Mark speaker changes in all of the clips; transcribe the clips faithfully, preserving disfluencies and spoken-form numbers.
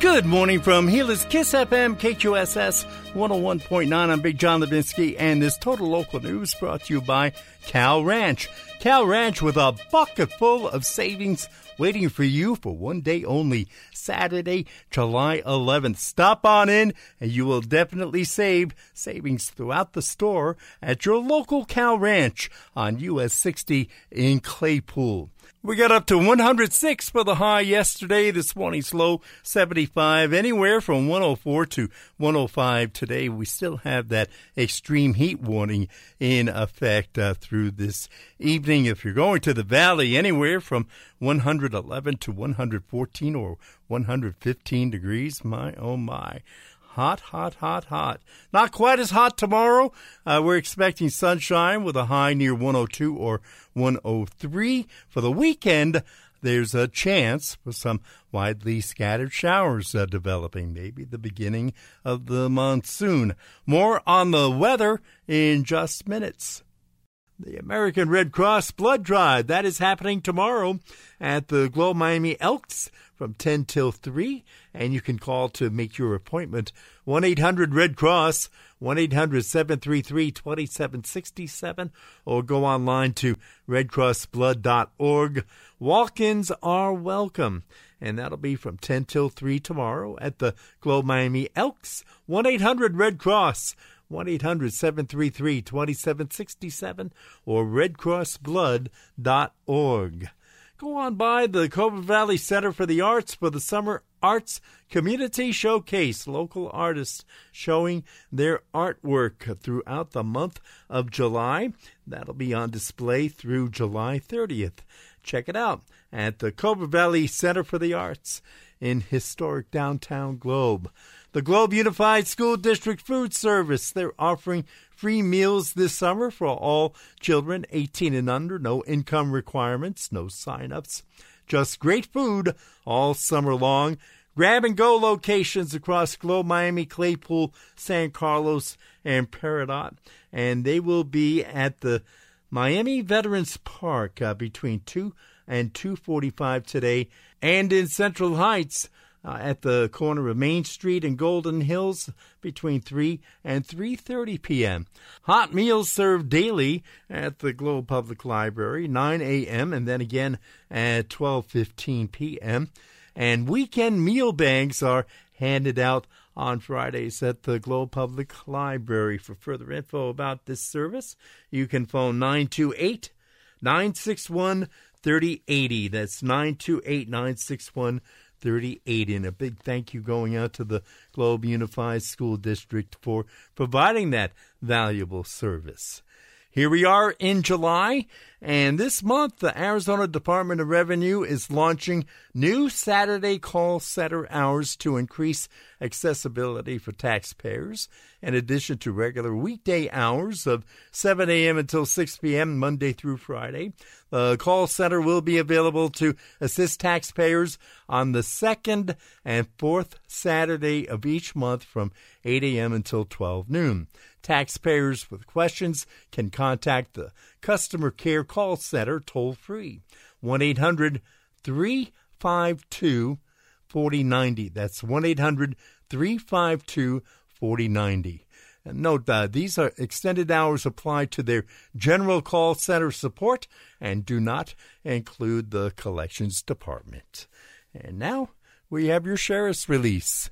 Speaker 1: Good morning from Gila Kiss F M, K Q S S one oh one point nine. I'm Big John Levinsky, and this Total Local News brought to you by Cal Ranch. Cal Ranch with a bucket full of savings waiting for you for one day only, Saturday, July eleventh. Stop on in, and you will definitely save savings throughout the store at your local Cal Ranch on U S sixty in Claypool. We got up to one hundred six for the high yesterday. This morning's low, seventy-five. Anywhere from one oh four to one oh five today. We still have that extreme heat warning in effect uh, through this evening. If you're going to the valley, anywhere from one hundred eleven to one hundred fourteen or one hundred fifteen degrees. My, oh my. Hot, hot, hot, hot. Not quite as hot tomorrow. Uh, we're expecting sunshine with a high near one oh two or one oh three. For the weekend, there's a chance for some widely scattered showers uh, developing, maybe the beginning of the monsoon. More on the weather in just minutes. The American Red Cross Blood Drive, that is happening tomorrow at the Globe Miami Elks from ten till three, and you can call to make your appointment, one eight hundred red cross, one eight hundred seven three three two seven six seven, or go online to red cross blood dot org. Walk-ins are welcome, and that'll be from ten till three tomorrow at the Globe Miami Elks, one eight hundred red cross, one eight hundred seven three three two seven six seven, or red cross blood dot org. Go on by the Cobra Valley Center for the Arts for the Summer Arts Community Showcase. Local artists showing their artwork throughout the month of July. That'll be on display through July thirtieth. Check it out at the Cobra Valley Center for the Arts in historic downtown Globe. The Globe Unified School District Food Service, they're offering free meals this summer for all children eighteen and under. No income requirements, no sign-ups. Just great food all summer long. Grab-and-go locations across Globe, Miami, Claypool, San Carlos, and Peridot. And they will be at the Miami Veterans Park uh, between two and two forty-five today, and in Central Heights uh, at the corner of Main Street and Golden Hills between three and three thirty p.m. Hot meals served daily at the Globe Public Library, nine a.m., and then again at twelve fifteen p.m. And weekend meal bags are handed out on Fridays at the Globe Public Library. For further info about this service, you can phone nine two eight, nine six one, three oh eight oh. That's nine two eight, nine six one, three oh eight oh. And a big thank you going out to the Globe Unified School District for providing that valuable service. Here we are in July, and this month the Arizona Department of Revenue is launching new Saturday call center hours to increase accessibility for taxpayers, in addition to regular weekday hours of seven a.m. until six p.m. Monday through Friday. The call center will be available to assist taxpayers on the second and fourth Saturday of each month from eight a.m. until twelve noon. Taxpayers with questions can contact the Customer Care Call Center toll-free, one eight hundred three five two four oh nine oh. That's one eight hundred three five two four oh nine oh. And note that these are extended hours applied to their general call center support and do not include the collections department. And now we have your sheriff's release.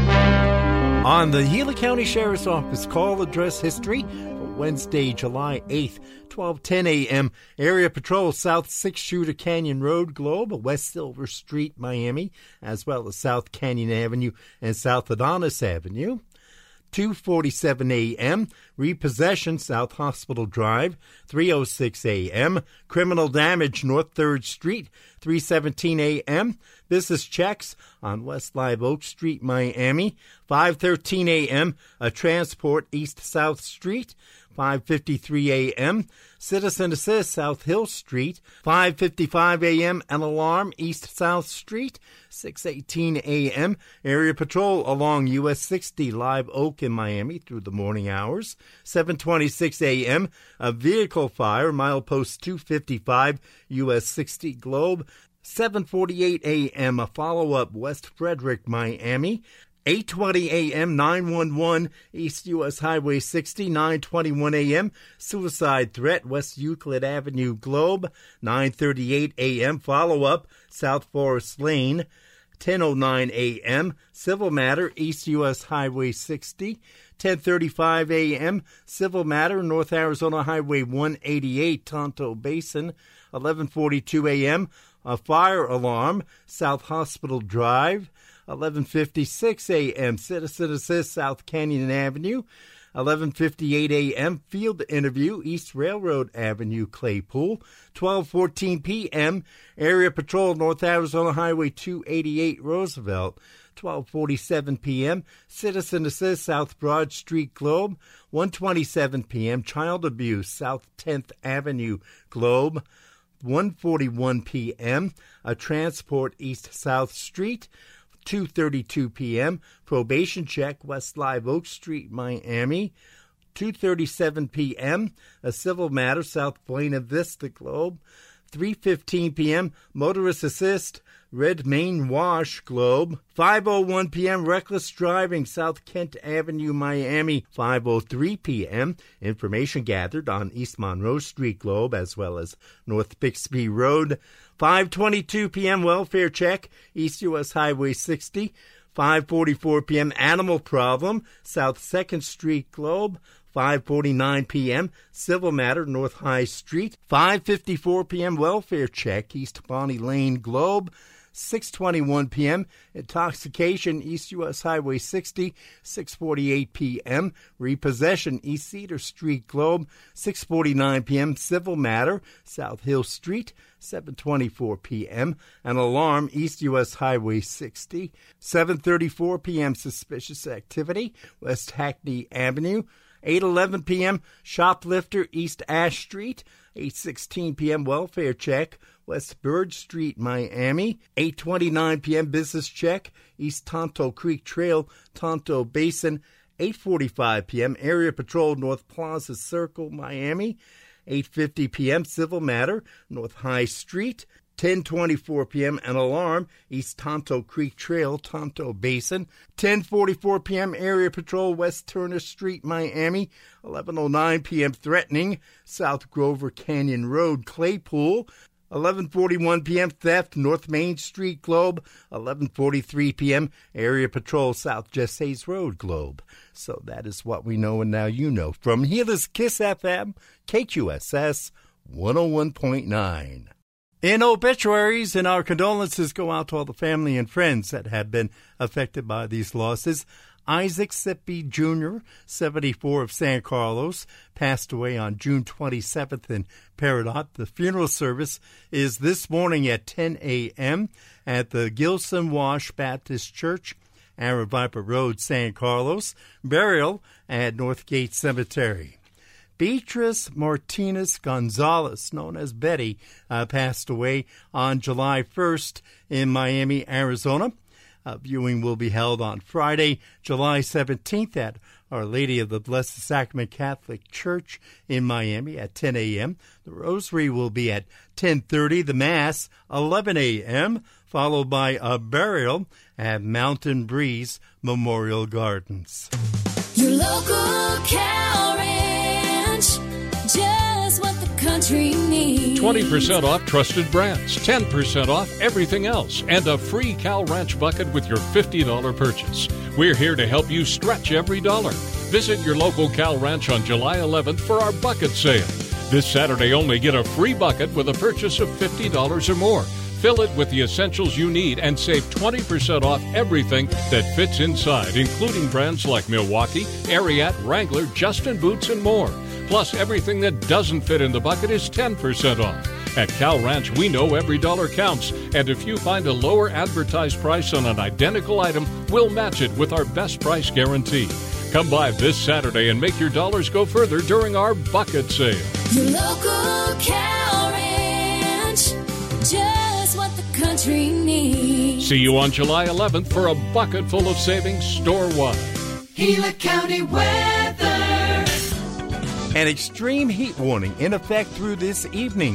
Speaker 1: On the Gila County Sheriff's Office call address history for Wednesday, July eighth, twelve ten a.m. Area Patrol South Six Shooter Canyon Road, Globe, West Silver Street, Miami, as well as South Canyon Avenue and South Adonis Avenue. two forty-seven a.m. Repossession, South Hospital Drive, three oh six a.m. Criminal damage, North third Street, three seventeen a.m. Business checks on West Live Oak Street, Miami, five thirteen a.m. A transport, East South Street, five fifty-three a.m. Citizen Assist, South Hill Street, five fifty-five a.m. An alarm, East South Street, six eighteen a.m. Area Patrol along U S sixty, Live Oak in Miami through the morning hours, seven twenty-six a.m. A vehicle fire, milepost two fifty-five, U S sixty, Globe, seven forty-eight a.m. a follow-up West Frederick, Miami. eight twenty a.m. nine one one East U S Highway sixty. nine twenty-one a.m. suicide threat West Euclid Avenue, Globe. nine thirty-eight a.m. follow-up South Forest Lane. ten oh nine a.m. civil matter East U S Highway sixty. ten thirty-five a.m. civil matter North Arizona Highway one eighty-eight, Tonto Basin. eleven forty-two a.m. a fire alarm South Hospital Drive. eleven fifty-six a.m. Citizen Assist South Canyon Avenue. eleven fifty-eight a.m. field interview East Railroad Avenue, Claypool. twelve fourteen p.m. area patrol North Arizona Highway two eighty-eight, Roosevelt. twelve forty-seven p.m. Citizen Assist South Broad Street, Globe. one twenty-seven p.m. child abuse South tenth Avenue, Globe. one forty-one p.m. a transport East South Street. two thirty-two p.m. probation check West Live Oak Street, Miami. two thirty-seven p.m. a civil matter South Buena Vista, Globe. three fifteen p.m. motorist assist Red Main Wash, Globe. five oh one p.m. reckless driving South Kent Avenue, Miami. five oh three p.m. information gathered on East Monroe Street, Globe, as well as North Bixby Road. five twenty-two p.m. welfare check East U S Highway sixty. five forty-four p.m. animal problem South second Street, Globe. five forty-nine p.m. civil matter North High Street. five fifty-four p.m. welfare check East Bonnie Lane, Globe. six twenty-one p.m. intoxication East U S Highway sixty. six forty-eight p.m. repossession East Cedar Street, Globe. six forty-nine p.m. civil matter South Hill Street. seven twenty-four p.m. an alarm East U S Highway sixty. seven thirty-four p.m. suspicious activity West Hackney Avenue. eight eleven p.m. shoplifter East Ash Street. eight sixteen p.m. welfare check West Bird Street, Miami. eight twenty-nine p.m. business check East Tonto Creek Trail, Tonto Basin. eight forty-five p.m. area patrol North Plaza Circle, Miami. eight fifty p.m. civil matter North High Street. ten twenty-four p.m. an alarm East Tonto Creek Trail, Tonto Basin. ten forty-four p.m. area patrol West Turner Street, Miami. eleven oh nine p.m. threatening South Grover Canyon Road, Claypool. eleven forty-one p.m. theft North Main Street, Globe. eleven forty-three p.m. area patrol South Jesse's Road, Globe. So that is what we know, and now you know. From here is Kiss F M, K Q S S one oh one point nine. In obituaries, and our condolences go out to all the family and friends that have been affected by these losses. Isaac Sippy Junior, seventy-four, of San Carlos, passed away on June twenty-seventh in Peridot. The funeral service is this morning at ten a.m. at the Gilson Wash Baptist Church, Aaron Viper Road, San Carlos. Burial at Northgate Cemetery. Beatrice Martinez Gonzalez, known as Betty, uh, passed away on July first in Miami, Arizona. Uh, viewing will be held on Friday, July seventeenth at Our Lady of the Blessed Sacrament Catholic Church in Miami at ten a.m. The rosary will be at ten thirty, the Mass eleven a.m., followed by a burial at Mountain Breeze Memorial Gardens.
Speaker 2: Your local Cal Ranch, just what the country needs.
Speaker 3: twenty percent off trusted brands, ten percent off everything else, and a free Cal Ranch bucket with your fifty dollars purchase. We're here to help you stretch every dollar. Visit your local Cal Ranch on July eleventh for our bucket sale. This Saturday only, get a free bucket with a purchase of fifty dollars or more. Fill it with the essentials you need and save twenty percent off everything that fits inside, including brands like Milwaukee, Ariat, Wrangler, Justin Boots, and more. Plus, everything that doesn't fit in the bucket is ten percent off. At Cal Ranch, we know every dollar counts, and if you find a lower advertised price on an identical item, we'll match it with our best price guarantee. Come by this Saturday and make your dollars go further during our bucket sale.
Speaker 2: Your local Cal Ranch, just what the country needs.
Speaker 3: See you on July eleventh for a bucket full of savings store-wide.
Speaker 4: Gila County weather.
Speaker 1: An extreme heat warning in effect through this evening.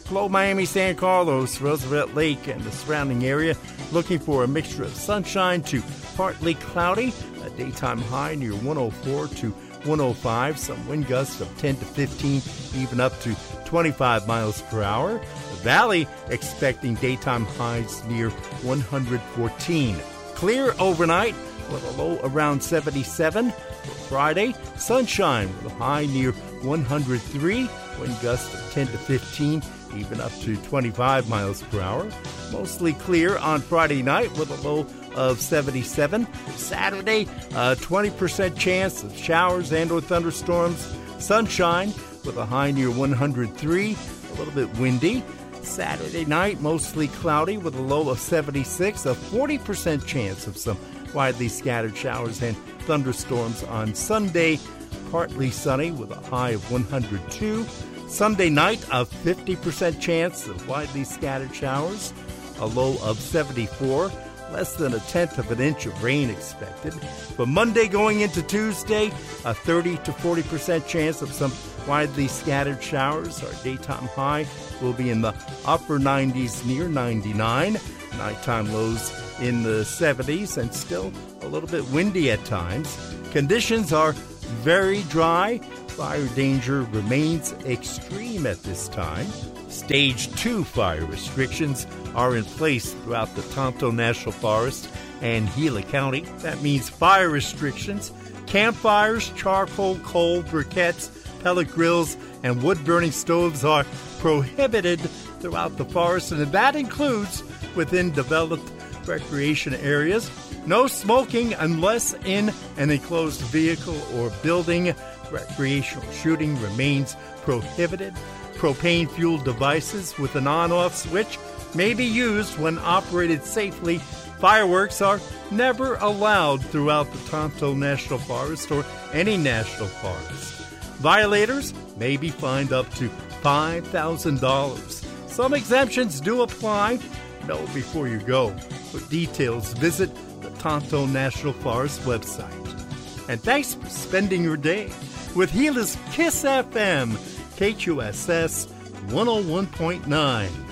Speaker 1: Flow Miami, San Carlos, Roosevelt Lake, and the surrounding area. Looking for a mixture of sunshine to partly cloudy. A daytime high near one oh four to one oh five. Some wind gusts of ten to fifteen, even up to twenty-five miles per hour. The Valley expecting daytime highs near one hundred fourteen. Clear overnight with a low around seventy-seven. For Friday, sunshine with a high near one hundred three. Wind gusts of ten to fifteen, even up to twenty-five miles per hour. Mostly clear on Friday night with a low of seventy-seven. Saturday, a twenty percent chance of showers and or thunderstorms. Sunshine with a high near one hundred three, a little bit windy. Saturday night, mostly cloudy with a low of seventy-six, a forty percent chance of some widely scattered showers and thunderstorms on Sunday. Partly sunny with a high of one hundred two. Sunday night, a fifty percent chance of widely scattered showers, a low of seventy-four. Less than a tenth of an inch of rain expected. For Monday going into Tuesday, a thirty to forty percent chance of some widely scattered showers. Our daytime high will be in the upper nineties near ninety-nine. Nighttime lows in the seventies and still a little bit windy at times. Conditions are very dry. Fire danger remains extreme at this time. Stage two fire restrictions are in place throughout the Tonto National Forest and Gila County. That means fire restrictions, campfires, charcoal, coal, briquettes, pellet grills, and wood-burning stoves are prohibited throughout the forest, and that includes within developed recreation areas. No smoking unless in an enclosed vehicle or building. Recreational shooting remains prohibited. Propane-fueled devices with an on-off switch may be used when operated safely. Fireworks are never allowed throughout the Tonto National Forest or any national forest. Violators may be fined up to five thousand dollars. Some exemptions do apply. Know before you go. For details, visit the Tonto National Forest website. And thanks for spending your day with Gila's Kiss F M, K Q S S one oh one point nine.